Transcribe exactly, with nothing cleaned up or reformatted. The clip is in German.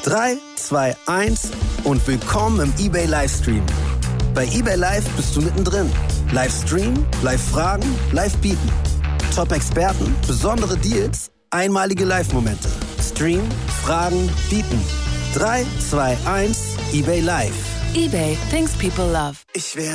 drei, zwei, eins und willkommen im eBay Livestream. Bei eBay Live bist du mittendrin. Livestream, Live-Fragen, Live-Bieten. Top-Experten, besondere Deals, einmalige Live-Momente. Stream, Fragen, Bieten. drei, zwei, eins, eBay Live. eBay, things people love. Ich wär